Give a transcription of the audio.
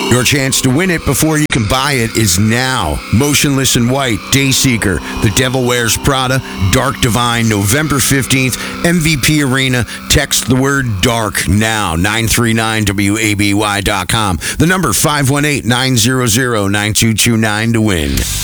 Your chance to win it before you can buy it is now. Motionless in White, Dayseeker, The Devil Wears Prada, Dark Divine, November 15th, MVP Arena. Text the word DARK now, 939WABY.com. The number 518-900-9229 to win.